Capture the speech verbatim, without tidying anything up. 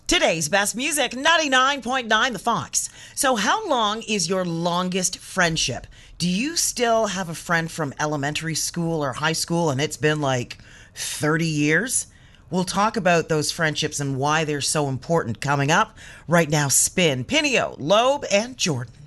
Today's best music, ninety-nine point nine The Fox. So how long is your longest friendship? Do you still have a friend from elementary school or high school and it's been like thirty years? We'll talk about those friendships and why they're so important coming up. Right now, Spin, Pinio, Loeb, and Jordan.